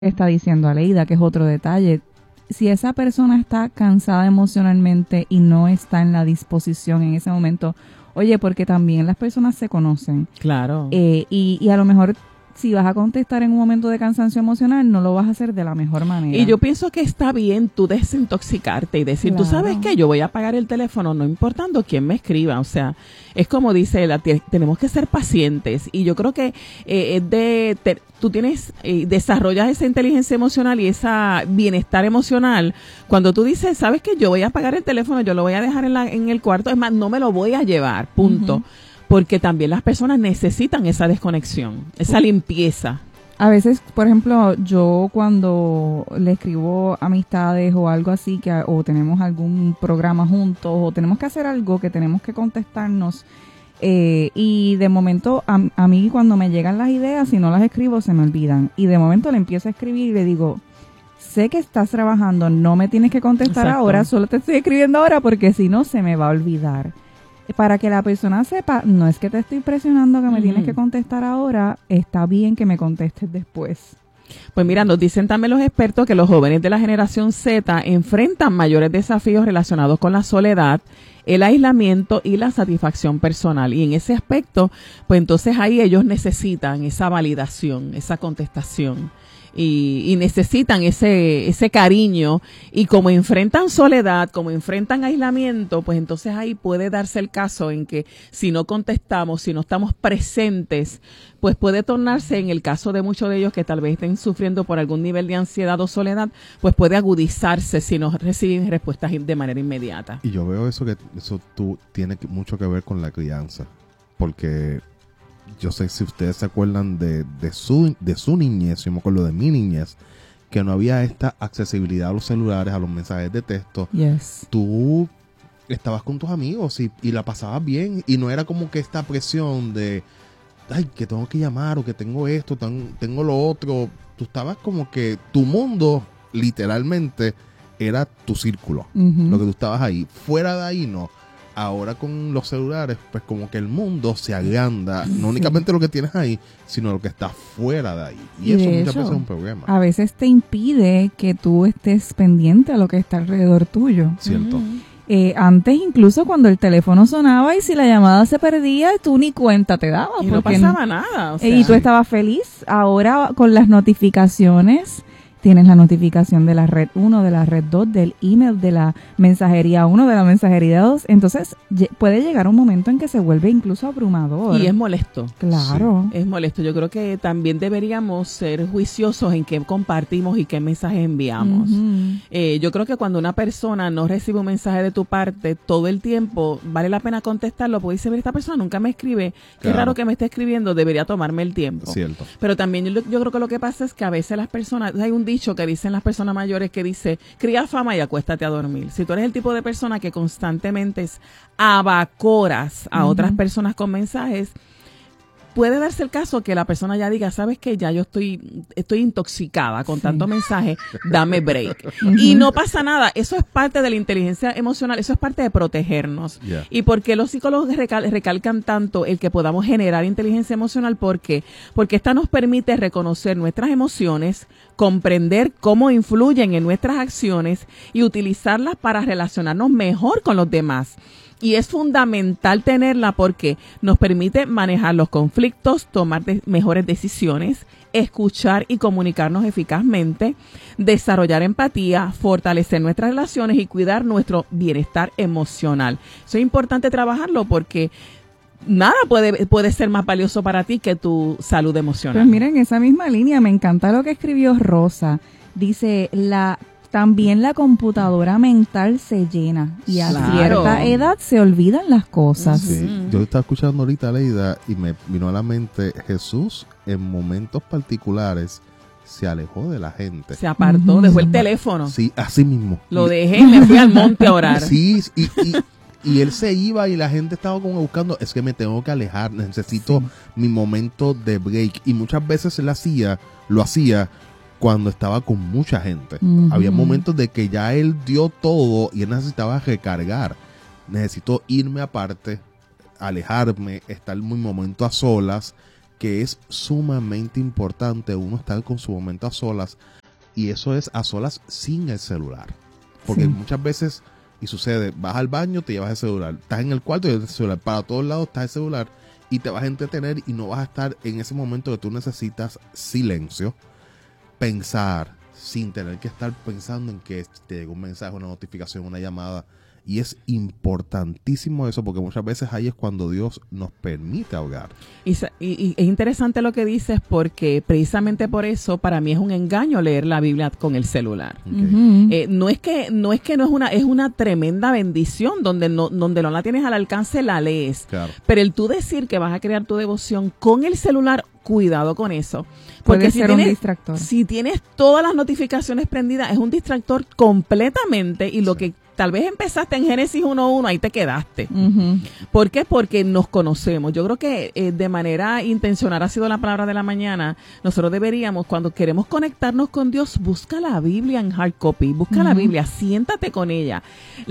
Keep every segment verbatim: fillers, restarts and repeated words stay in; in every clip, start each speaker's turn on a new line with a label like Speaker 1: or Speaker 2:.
Speaker 1: está diciendo Aleida, que es otro detalle. Si esa persona está cansada emocionalmente y no está en la disposición en ese momento, oye, porque también las personas se conocen.
Speaker 2: Claro.
Speaker 1: Eh, y, y a lo mejor si vas a contestar en un momento de cansancio emocional, no lo vas a hacer de la mejor manera.
Speaker 2: Y yo pienso que está bien tú desintoxicarte y decir,
Speaker 1: Claro.
Speaker 2: tú sabes qué, yo voy a apagar el teléfono, no importando quién me escriba. O sea, es como dice él, tenemos que ser pacientes. Y yo creo que eh, es de, te, tú tienes, eh, desarrollas esa inteligencia emocional y ese bienestar emocional. Cuando tú dices, sabes qué, yo voy a apagar el teléfono, yo lo voy a dejar en, la, en el cuarto, es más, no me lo voy a llevar, punto. Uh-huh. Porque también las personas necesitan esa desconexión, esa limpieza.
Speaker 1: A veces, por ejemplo, yo cuando le escribo amistades o algo así, que o tenemos algún programa juntos, o tenemos que hacer algo que tenemos que contestarnos, eh, y de momento a, a mí cuando me llegan las ideas, si no las escribo, se me olvidan. Y de momento le empiezo a escribir y le digo, sé que estás trabajando, no me tienes que contestar
Speaker 2: Exacto.
Speaker 1: ahora, solo te estoy escribiendo ahora porque si no se me va a olvidar. Para que la persona sepa, no es que te estoy presionando que me uh-huh. tienes que contestar ahora, está bien que me contestes después.
Speaker 2: Pues mira, nos dicen también los expertos que los jóvenes de la generación Z enfrentan mayores desafíos relacionados con la soledad, el aislamiento y la satisfacción personal. Y en ese aspecto, pues entonces ahí ellos necesitan esa validación, esa contestación. Y, y necesitan ese ese cariño, y como enfrentan soledad, como enfrentan aislamiento, pues entonces ahí puede darse el caso en que si no contestamos, si no estamos presentes, pues puede tornarse, en el caso de muchos de ellos que tal vez estén sufriendo por algún nivel de ansiedad o soledad, pues puede agudizarse si no reciben respuestas de manera inmediata.
Speaker 3: Y yo veo eso que eso tú tiene mucho que ver con la crianza, porque yo sé si ustedes se acuerdan de, de su de su niñez, yo me acuerdo de mi niñez, que no había esta accesibilidad a los celulares, a los mensajes de texto.
Speaker 1: Yes.
Speaker 3: Tú estabas con tus amigos y, y la pasabas bien, y no era como que esta presión de, ay, que tengo que llamar, o que tengo esto, tan, tengo lo otro. Tú estabas como que tu mundo, literalmente, era tu círculo, uh-huh. lo que tú estabas ahí. Fuera de ahí, no. Ahora con los celulares, pues como que el mundo se agranda, no únicamente lo que tienes ahí, sino lo que está fuera de ahí. Y, y eso muchas veces es un problema.
Speaker 1: A veces te impide que tú estés pendiente a lo que está alrededor tuyo.
Speaker 3: Cierto.
Speaker 1: Mm. Eh, antes incluso cuando el teléfono sonaba y si la llamada se perdía, tú ni cuenta te dabas.
Speaker 2: Y no pasaba nada. O sea,
Speaker 1: y tú estabas feliz. Ahora con las notificaciones, tienes la notificación de la red uno, de la red dos, del email, de la mensajería uno, de la mensajería dos. Entonces puede llegar un momento en que se vuelve incluso abrumador.
Speaker 2: Y es molesto.
Speaker 1: Claro.
Speaker 2: Sí. Es molesto. Yo creo que también deberíamos ser juiciosos en qué compartimos y qué mensajes enviamos. Uh-huh. Eh, yo creo que cuando una persona no recibe un mensaje de tu parte todo el tiempo, vale la pena contestarlo, porque dice, esta persona nunca me escribe, qué claro. raro que me esté escribiendo, debería tomarme el tiempo.
Speaker 3: Cierto.
Speaker 2: Pero también yo, yo creo que lo que pasa es que a veces las personas, hay un dicho que dicen las personas mayores que dice, cría fama y acuéstate a dormir. Si tú eres el tipo de persona que constantemente abacoras a uh-huh. otras personas con mensajes, puede darse el caso que la persona ya diga, ¿sabes qué? Ya yo estoy estoy intoxicada con sí. tanto mensaje, dame break. Uh-huh. Y no pasa nada, eso es parte de la inteligencia emocional, eso es parte de protegernos. Yeah. ¿Y por qué los psicólogos recal- recalcan tanto el que podamos generar inteligencia emocional? ¿Por qué? Porque esta nos permite reconocer nuestras emociones, comprender cómo influyen en nuestras acciones y utilizarlas para relacionarnos mejor con los demás. Y es fundamental tenerla porque nos permite manejar los conflictos, tomar de- mejores decisiones, escuchar y comunicarnos eficazmente, desarrollar empatía, fortalecer nuestras relaciones y cuidar nuestro bienestar emocional. Eso es importante trabajarlo porque nada puede, puede ser más valioso para ti que tu salud emocional.
Speaker 1: Pues miren, esa misma línea, me encanta lo que escribió Rosa. Dice, la... También la computadora mental se llena y a claro. cierta edad se olvidan las cosas.
Speaker 3: Sí. Yo estaba escuchando ahorita a Leida y me vino a la mente, Jesús en momentos particulares se alejó de la gente.
Speaker 2: Se apartó, uh-huh. dejó el teléfono.
Speaker 3: Sí, así mismo.
Speaker 2: Lo dejé y me fui al monte a orar.
Speaker 3: Sí, y, y, y él se iba y la gente estaba como buscando, es que me tengo que alejar, necesito sí. mi momento de break. Y muchas veces él hacía, lo hacía cuando estaba con mucha gente. Uh-huh. Había momentos de que ya él dio todo y él necesitaba recargar. Necesito irme aparte, alejarme, estar en mi momento a solas, que es sumamente importante uno estar con su momento a solas, y eso es a solas sin el celular. Porque
Speaker 1: Sí.
Speaker 3: muchas veces, y sucede, vas al baño, te llevas el celular, estás en el cuarto y el celular, para todos lados está el celular, y te vas a entretener y no vas a estar en ese momento que tú necesitas silencio, pensar, sin tener que estar pensando en que te llega un mensaje, una notificación, una llamada. Y es importantísimo eso, porque muchas veces ahí es cuando Dios nos permite ahogar.
Speaker 2: Y, sa- y- y es interesante lo que dices, porque precisamente por eso para mí es un engaño leer la Biblia con el celular.
Speaker 3: Okay.
Speaker 1: Ujú.
Speaker 2: Eh, no es que no es que no es una es una tremenda bendición donde no donde no la tienes al alcance, la lees.
Speaker 3: Claro.
Speaker 2: Pero el tú decir que vas a crear tu devoción con el celular, cuidado con eso. Porque
Speaker 1: Puede
Speaker 2: si
Speaker 1: ser un
Speaker 2: tienes,
Speaker 1: distractor.
Speaker 2: si tienes todas las notificaciones prendidas, es un distractor completamente, y lo
Speaker 3: Sí.
Speaker 2: que tal vez empezaste en Génesis uno uno, ahí te quedaste.
Speaker 1: Ujú.
Speaker 2: ¿Por qué? Porque nos conocemos. Yo creo que eh, de manera intencional ha sido la palabra de la mañana. Nosotros deberíamos, cuando queremos conectarnos con Dios, busca la Biblia en hard copy, busca la
Speaker 1: Ujú.
Speaker 2: Biblia, siéntate con ella,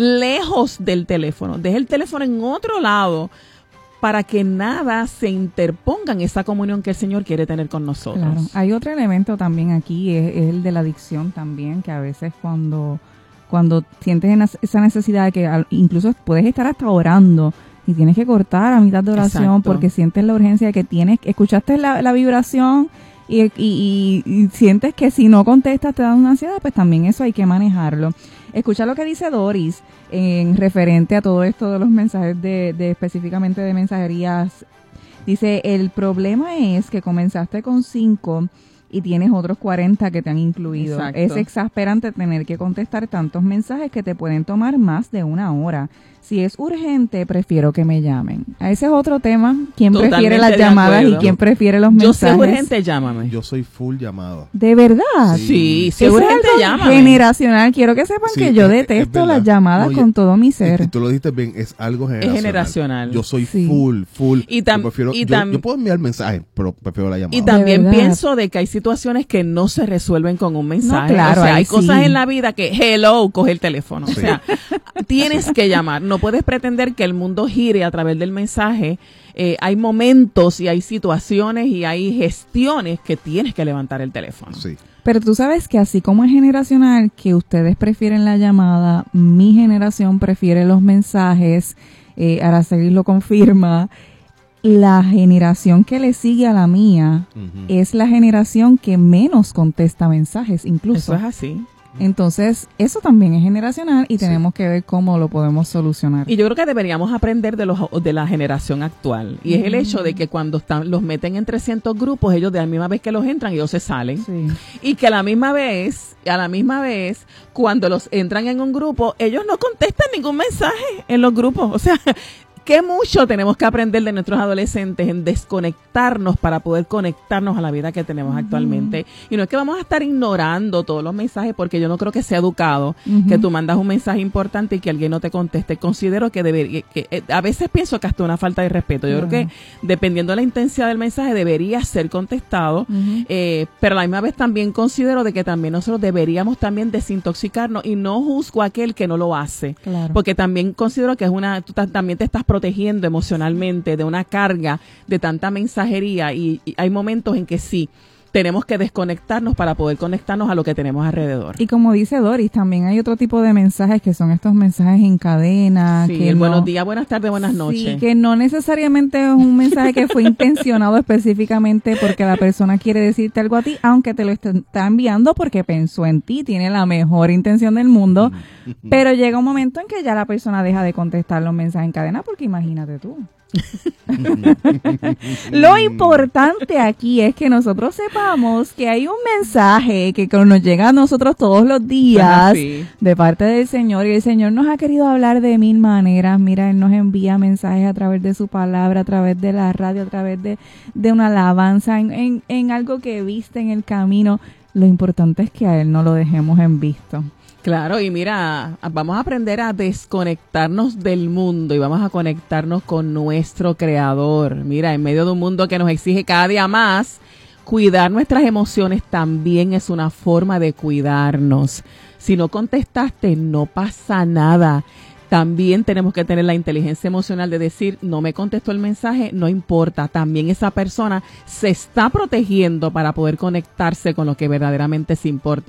Speaker 2: lejos del teléfono, deja el teléfono en otro lado, para que nada se interponga en esa comunión que el Señor quiere tener con nosotros.
Speaker 1: Claro. Hay otro elemento también aquí, es, es el de la adicción también, que a veces cuando, cuando sientes en esa necesidad de que al- incluso puedes estar hasta orando y tienes que cortar a mitad de oración
Speaker 2: Exacto.
Speaker 1: porque sientes la urgencia de que tienes, escuchaste la, la vibración y, y, y- y sientes que si no contestas te da una ansiedad, pues también eso hay que manejarlo. Escucha lo que dice Doris en referente a todo esto de los mensajes de, de específicamente de mensajerías. Dice, el problema es que comenzaste con cinco y tienes otros cuarenta que te han incluido.
Speaker 2: Exacto.
Speaker 1: Es exasperante tener que contestar tantos mensajes que te pueden tomar más de una hora. Si es urgente, prefiero que me llamen. Ese es otro tema. ¿Quién
Speaker 2: Totalmente
Speaker 1: prefiere las
Speaker 2: de
Speaker 1: llamadas y
Speaker 2: acuerdo.
Speaker 1: quién prefiere los
Speaker 2: Yo sé
Speaker 1: mensajes?
Speaker 2: urgente, llámame.
Speaker 3: Yo soy full llamada.
Speaker 1: ¿De verdad?
Speaker 3: Sí.
Speaker 2: Sí, si
Speaker 1: Eso
Speaker 2: es
Speaker 1: es
Speaker 2: urgente,
Speaker 1: algo
Speaker 2: llámame.
Speaker 1: generacional. Quiero que sepan
Speaker 3: Sí,
Speaker 1: que yo
Speaker 3: es- es
Speaker 1: detesto
Speaker 3: verdad.
Speaker 1: las llamadas
Speaker 3: No,
Speaker 1: con
Speaker 3: yo-
Speaker 1: todo mi
Speaker 3: Y,
Speaker 1: ser.
Speaker 3: y tú lo dijiste bien, es algo generacional.
Speaker 2: generacional.
Speaker 3: Yo soy
Speaker 1: Sí.
Speaker 3: full, full.
Speaker 2: Y tam-
Speaker 3: yo, prefiero,
Speaker 2: y
Speaker 3: yo,
Speaker 2: tam-
Speaker 3: yo puedo enviar mensajes, pero prefiero la llamada.
Speaker 2: Y también
Speaker 1: verdad.
Speaker 2: pienso de que hay situaciones que no se resuelven con un mensaje.
Speaker 1: No, claro,
Speaker 2: o sea,
Speaker 1: ahí
Speaker 2: hay cosas
Speaker 1: sí.
Speaker 2: en la vida que, hello, coge el teléfono.
Speaker 3: Sí.
Speaker 2: O sea, tienes que llamar. No puedes pretender que el mundo gire a través del mensaje. Eh, hay momentos y hay situaciones y hay gestiones que tienes que levantar el teléfono.
Speaker 3: Sí.
Speaker 1: Pero tú sabes que así como es generacional, que ustedes prefieren la llamada, mi generación prefiere los mensajes, eh, Araceli lo confirma, la generación que le sigue a la mía
Speaker 3: Ujú.
Speaker 1: es la generación que menos contesta mensajes incluso.
Speaker 2: Eso es así.
Speaker 1: Entonces, eso también es generacional y
Speaker 3: Sí.
Speaker 1: tenemos que ver cómo lo podemos solucionar.
Speaker 2: Y yo creo que deberíamos aprender de los de la generación actual. Y es el
Speaker 1: Mm.
Speaker 2: hecho de que cuando están, los meten en trescientos grupos, ellos de la misma vez que los entran, ellos se salen.
Speaker 1: Sí.
Speaker 2: Y que a la misma vez, a la misma vez, cuando los entran en un grupo, ellos no contestan ningún mensaje en los grupos. O sea, qué mucho tenemos que aprender de nuestros adolescentes en desconectarnos para poder conectarnos a la vida que tenemos actualmente. Y no es que vamos a estar ignorando todos los mensajes, porque yo no creo que sea educado
Speaker 1: Ujú.
Speaker 2: que tú mandas un mensaje importante y que alguien no te conteste. Considero que debería, que eh, a veces pienso que hasta una falta de respeto. Yo
Speaker 1: Claro.
Speaker 2: creo que dependiendo de la intensidad del mensaje debería ser contestado.
Speaker 1: Ujú.
Speaker 2: Eh, pero a la misma vez también considero de que también nosotros deberíamos también desintoxicarnos, y no juzgo a aquel que no lo hace.
Speaker 1: Claro.
Speaker 2: Porque también considero que es una, tú ta- también te estás protegiendo emocionalmente de una carga de tanta mensajería, y, y hay momentos en que sí, tenemos que desconectarnos para poder conectarnos a lo que tenemos alrededor.
Speaker 1: Y como dice Doris, también hay otro tipo de mensajes que son estos mensajes en cadena.
Speaker 2: Sí,
Speaker 1: que
Speaker 2: el
Speaker 1: no-
Speaker 2: buenos días, buenas tardes, buenas
Speaker 1: Sí,
Speaker 2: noches.
Speaker 1: que no necesariamente es un mensaje que fue intencionado específicamente porque la persona quiere decirte algo a ti, aunque te lo est- está enviando porque pensó en ti, tiene la mejor intención del mundo, pero llega un momento en que ya la persona deja de contestar los mensajes en cadena, porque imagínate tú. Lo importante aquí es que nosotros sepamos que hay un mensaje que nos llega a nosotros todos los días
Speaker 2: Sí.
Speaker 1: de parte del Señor, y el Señor nos ha querido hablar de mil maneras. Mira, Él nos envía mensajes a través de su palabra, a través de la radio, a través de, de una alabanza, en, en, en algo que viste en el camino. Lo importante es que a Él no lo dejemos en visto.
Speaker 2: Claro, y mira, vamos a aprender a desconectarnos del mundo y vamos a conectarnos con nuestro Creador. Mira, en medio de un mundo que nos exige cada día más, cuidar nuestras emociones también es una forma de cuidarnos. Si no contestaste, no pasa nada. también tenemos que tener la inteligencia emocional de decir, no me contestó el mensaje, no importa. También esa persona se está protegiendo para poder conectarse con lo que verdaderamente se importa.